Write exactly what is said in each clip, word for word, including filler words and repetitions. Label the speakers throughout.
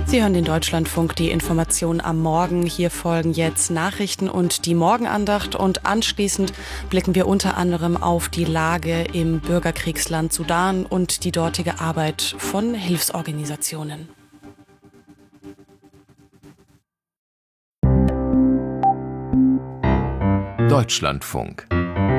Speaker 1: Sie hören den Deutschlandfunk, die Information am Morgen. Hier folgen jetzt Nachrichten und die Morgenandacht. Und anschließend blicken wir unter anderem auf die Lage im Bürgerkriegsland Sudan und die dortige Arbeit von Hilfsorganisationen.
Speaker 2: Deutschlandfunk.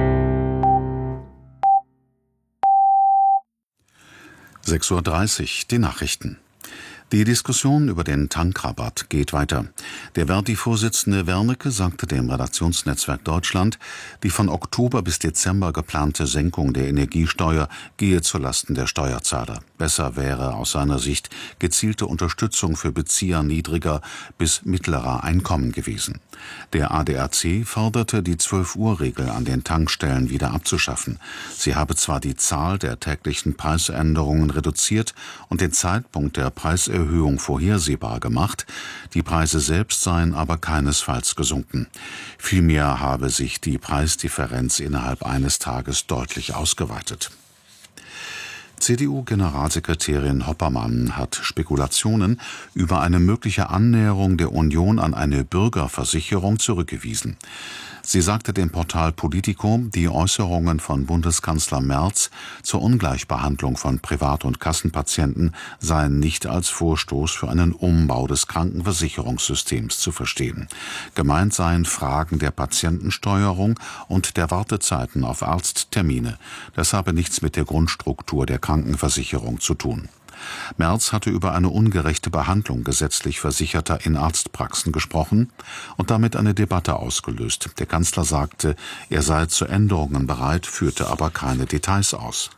Speaker 3: sechs Uhr dreißig, die Nachrichten. Die Diskussion über den Tankrabatt geht weiter. Der Verdi-Vorsitzende Wernicke sagte dem Redaktionsnetzwerk Deutschland, die von Oktober bis Dezember geplante Senkung der Energiesteuer gehe zulasten der Steuerzahler. Besser wäre aus seiner Sicht gezielte Unterstützung für Bezieher niedriger bis mittlerer Einkommen gewesen. Der A D A C forderte, die zwölf-Uhr-Regel an den Tankstellen wieder abzuschaffen. Sie habe zwar die Zahl der täglichen Preisänderungen reduziert und den Zeitpunkt der Preiserhöhung Erhöhung vorhersehbar gemacht, die Preise selbst seien aber keinesfalls gesunken. Vielmehr habe sich die Preisdifferenz innerhalb eines Tages deutlich ausgeweitet. C D U-Generalsekretärin Hoppermann hat Spekulationen über eine mögliche Annäherung der Union an eine Bürgerversicherung zurückgewiesen. Sie sagte dem Portal Politico, die Äußerungen von Bundeskanzler Merz zur Ungleichbehandlung von Privat- und Kassenpatienten seien nicht als Vorstoß für einen Umbau des Krankenversicherungssystems zu verstehen. Gemeint seien Fragen der Patientensteuerung und der Wartezeiten auf Arzttermine. Das habe nichts mit der Grundstruktur der Krankenversicherung zu tun. Merz hatte über eine ungerechte Behandlung gesetzlich Versicherter in Arztpraxen gesprochen und damit eine Debatte ausgelöst. Der Kanzler sagte, er sei zu Änderungen bereit, führte aber keine Details aus.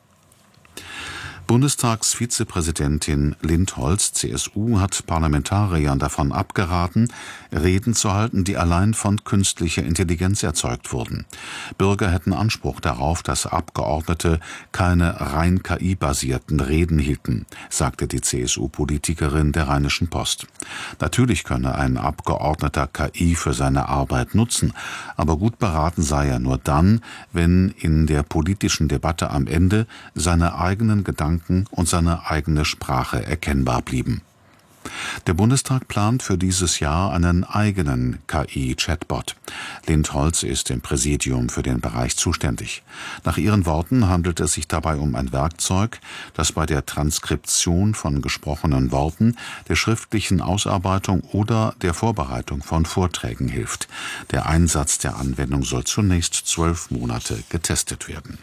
Speaker 3: Bundestagsvizepräsidentin Lindholz, C S U, hat Parlamentariern davon abgeraten, Reden zu halten, die allein von künstlicher Intelligenz erzeugt wurden. Bürger hätten Anspruch darauf, dass Abgeordnete keine rein K I-basierten Reden hielten, sagte die C S U-Politikerin der Rheinischen Post. Natürlich könne ein Abgeordneter K I für seine Arbeit nutzen, aber gut beraten sei er nur dann, wenn in der politischen Debatte am Ende seine eigenen Gedanken und seine eigene Sprache erkennbar blieben. Der Bundestag plant für dieses Jahr einen eigenen K I-Chatbot. Lindholz ist im Präsidium für den Bereich zuständig. Nach ihren Worten handelt es sich dabei um ein Werkzeug, das bei der Transkription von gesprochenen Worten, der schriftlichen Ausarbeitung oder der Vorbereitung von Vorträgen hilft. Der Einsatz der Anwendung soll zunächst zwölf Monate getestet werden.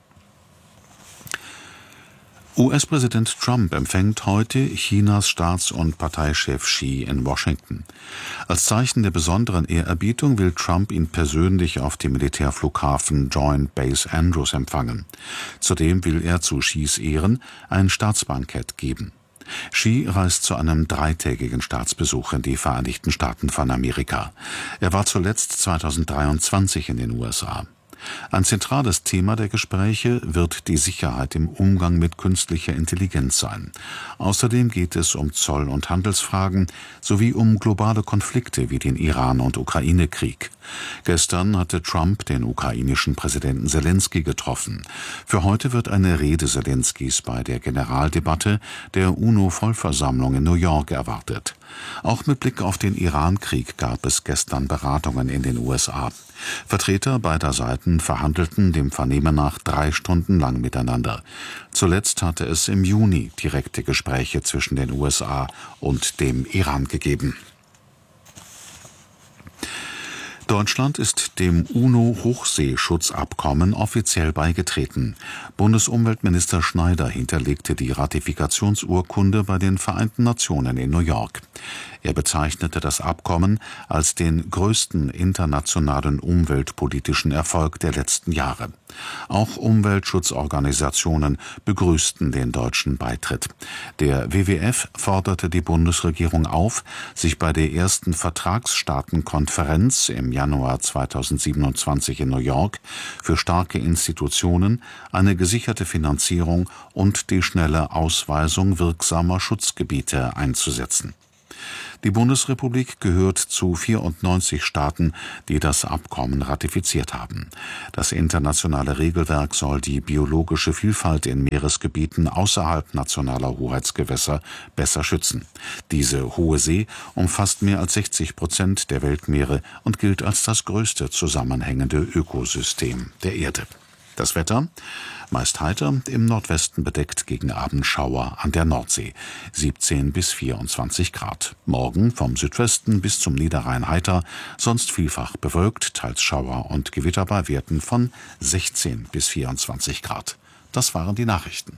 Speaker 3: U S-Präsident Trump empfängt heute Chinas Staats- und Parteichef Xi in Washington. Als Zeichen der besonderen Ehrerbietung will Trump ihn persönlich auf dem Militärflughafen Joint Base Andrews empfangen. Zudem will er zu Xis Ehren ein Staatsbankett geben. Xi reist zu einem dreitägigen Staatsbesuch in die Vereinigten Staaten von Amerika. Er war zuletzt zweitausenddreiundzwanzig in den U S A. Ein zentrales Thema der Gespräche wird die Sicherheit im Umgang mit künstlicher Intelligenz sein. Außerdem geht es um Zoll- und Handelsfragen sowie um globale Konflikte wie den Iran- und Ukraine-Krieg. Gestern hatte Trump den ukrainischen Präsidenten Selensky getroffen. Für heute wird eine Rede Selenskys bei der Generaldebatte der UNO-Vollversammlung in New York erwartet. Auch mit Blick auf den Iran-Krieg gab es gestern Beratungen in den U S A. Vertreter beider Seiten verhandelten dem Vernehmen nach drei Stunden lang miteinander. Zuletzt hatte es im Juni direkte Gespräche zwischen den U S A und dem Iran gegeben. Deutschland ist dem UNO-Hochseeschutzabkommen offiziell beigetreten. Bundesumweltminister Schneider hinterlegte die Ratifikationsurkunde bei den Vereinten Nationen in New York. Er bezeichnete das Abkommen als den größten internationalen umweltpolitischen Erfolg der letzten Jahre. Auch Umweltschutzorganisationen begrüßten den deutschen Beitritt. Der W W F forderte die Bundesregierung auf, sich bei der ersten Vertragsstaatenkonferenz im Januar zweitausendsiebenundzwanzig in New York für starke Institutionen, eine gesicherte Finanzierung und die schnelle Ausweisung wirksamer Schutzgebiete einzusetzen. Die Bundesrepublik gehört zu vierundneunzig Staaten, die das Abkommen ratifiziert haben. Das internationale Regelwerk soll die biologische Vielfalt in Meeresgebieten außerhalb nationaler Hoheitsgewässer besser schützen. Diese hohe See umfasst mehr als sechzig Prozent der Weltmeere und gilt als das größte zusammenhängende Ökosystem der Erde. Das Wetter? Meist heiter, im Nordwesten bedeckt, gegen Abend Schauer an der Nordsee, siebzehn bis vierundzwanzig Grad. Morgen vom Südwesten bis zum Niederrhein heiter, sonst vielfach bewölkt, teils Schauer und Gewitter bei Werten von sechzehn bis vierundzwanzig Grad. Das waren die Nachrichten.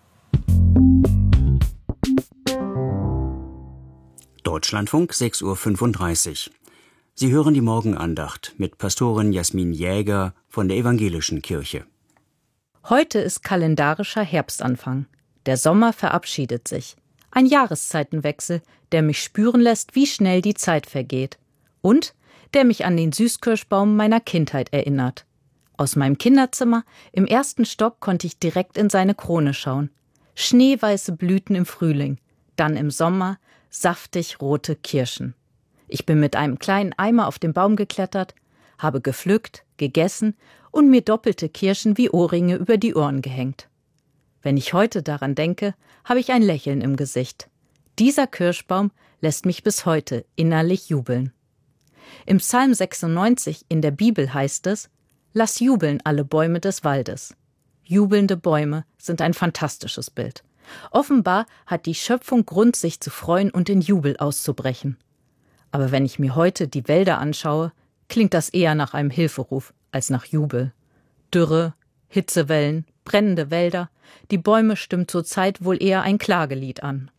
Speaker 4: Deutschlandfunk, sechs Uhr fünfunddreißig. Sie hören die Morgenandacht mit Pastorin Jasmin Jäger von der Evangelischen Kirche.
Speaker 5: Heute ist kalendarischer Herbstanfang. Der Sommer verabschiedet sich. Ein Jahreszeitenwechsel, der mich spüren lässt, wie schnell die Zeit vergeht. Und der mich an den Süßkirschbaum meiner Kindheit erinnert. Aus meinem Kinderzimmer im ersten Stock konnte ich direkt in seine Krone schauen. Schneeweiße Blüten im Frühling, dann im Sommer saftig rote Kirschen. Ich bin mit einem kleinen Eimer auf den Baum geklettert, habe gepflückt, gegessen und mir doppelte Kirschen wie Ohrringe über die Ohren gehängt. Wenn ich heute daran denke, habe ich ein Lächeln im Gesicht. Dieser Kirschbaum lässt mich bis heute innerlich jubeln. Im Psalm sechsundneunzig in der Bibel heißt es: Lass jubeln alle Bäume des Waldes. Jubelnde Bäume sind ein fantastisches Bild. Offenbar hat die Schöpfung Grund, sich zu freuen und in Jubel auszubrechen. Aber wenn ich mir heute die Wälder anschaue, klingt das eher nach einem Hilferuf als nach Jubel. Dürre, Hitzewellen, brennende Wälder, die Bäume stimmen zurzeit wohl eher ein Klagelied an.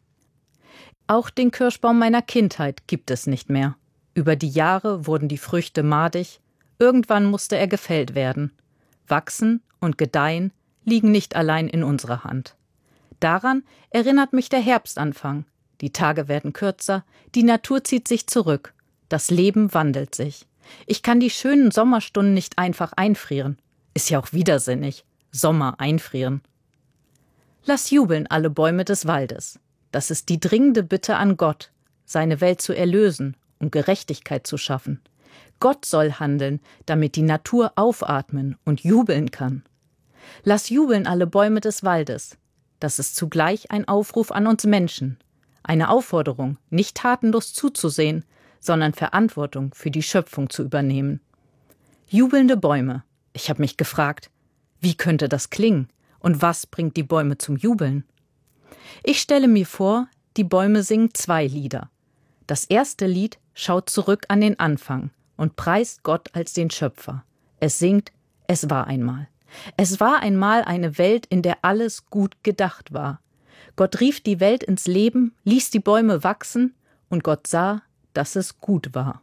Speaker 5: Auch den Kirschbaum meiner Kindheit gibt es nicht mehr. Über die Jahre wurden die Früchte madig, irgendwann musste er gefällt werden. Wachsen und gedeihen liegen nicht allein in unserer Hand. Daran erinnert mich der Herbstanfang. Die Tage werden kürzer, die Natur zieht sich zurück, das Leben wandelt sich. Ich kann die schönen Sommerstunden nicht einfach einfrieren. Ist ja auch widersinnig, Sommer einfrieren. Lass jubeln alle Bäume des Waldes. Das ist die dringende Bitte an Gott, seine Welt zu erlösen und Gerechtigkeit zu schaffen. Gott soll handeln, damit die Natur aufatmen und jubeln kann. Lass jubeln alle Bäume des Waldes. Das ist zugleich ein Aufruf an uns Menschen. Eine Aufforderung, nicht tatenlos zuzusehen, sondern Verantwortung für die Schöpfung zu übernehmen. Jubelnde Bäume. Ich habe mich gefragt, wie könnte das klingen und was bringt die Bäume zum Jubeln? Ich stelle mir vor, die Bäume singen zwei Lieder. Das erste Lied schaut zurück an den Anfang und preist Gott als den Schöpfer. Es singt: Es war einmal. Es war einmal eine Welt, in der alles gut gedacht war. Gott rief die Welt ins Leben, ließ die Bäume wachsen und Gott sah, dass es gut war.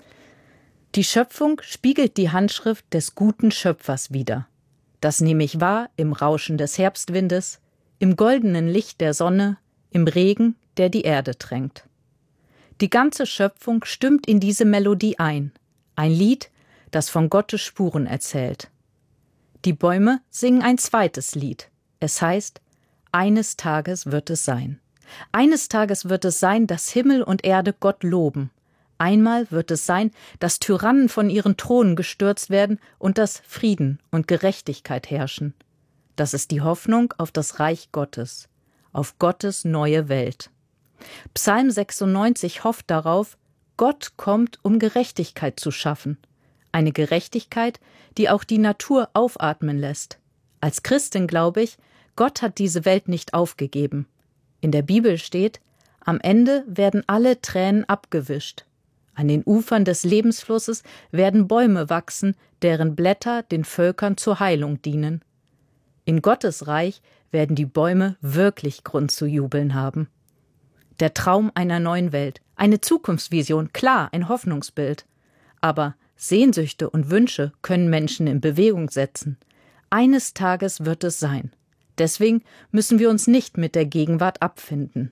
Speaker 5: Die Schöpfung spiegelt die Handschrift des guten Schöpfers wider. Das nehme ich wahr im Rauschen des Herbstwindes, im goldenen Licht der Sonne, im Regen, der die Erde tränkt. Die ganze Schöpfung stimmt in diese Melodie ein, ein Lied, das von Gottes Spuren erzählt. Die Bäume singen ein zweites Lied. Es heißt: Eines Tages wird es sein. Eines Tages wird es sein, dass Himmel und Erde Gott loben. Einmal wird es sein, dass Tyrannen von ihren Thronen gestürzt werden und dass Frieden und Gerechtigkeit herrschen. Das ist die Hoffnung auf das Reich Gottes, auf Gottes neue Welt. Psalm sechsundneunzig hofft darauf, Gott kommt, um Gerechtigkeit zu schaffen. Eine Gerechtigkeit, die auch die Natur aufatmen lässt. Als Christin glaube ich, Gott hat diese Welt nicht aufgegeben. In der Bibel steht: Am Ende werden alle Tränen abgewischt. An den Ufern des Lebensflusses werden Bäume wachsen, deren Blätter den Völkern zur Heilung dienen. In Gottes Reich werden die Bäume wirklich Grund zu jubeln haben. Der Traum einer neuen Welt, eine Zukunftsvision, klar, ein Hoffnungsbild. Aber Sehnsüchte und Wünsche können Menschen in Bewegung setzen. Eines Tages wird es sein. Deswegen müssen wir uns nicht mit der Gegenwart abfinden.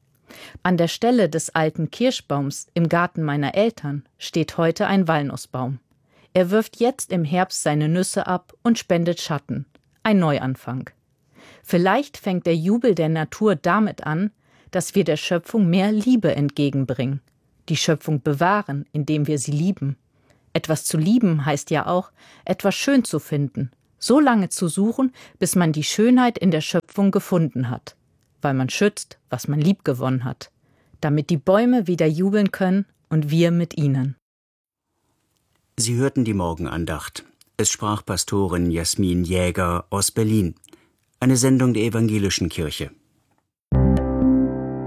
Speaker 5: An der Stelle des alten Kirschbaums im Garten meiner Eltern steht heute ein Walnussbaum. Er wirft jetzt im Herbst seine Nüsse ab und spendet Schatten. Ein Neuanfang. Vielleicht fängt der Jubel der Natur damit an, dass wir der Schöpfung mehr Liebe entgegenbringen. Die Schöpfung bewahren, indem wir sie lieben. Etwas zu lieben heißt ja auch, etwas schön zu finden, so lange zu suchen, bis man die Schönheit in der Schöpfung gefunden hat, weil man schützt, was man liebgewonnen hat, damit die Bäume wieder jubeln können und wir mit ihnen.
Speaker 4: Sie hörten die Morgenandacht. Es sprach Pastorin Jasmin Jäger aus Berlin. Eine Sendung der Evangelischen Kirche.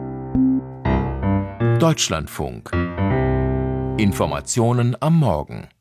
Speaker 2: Deutschlandfunk. Informationen am Morgen.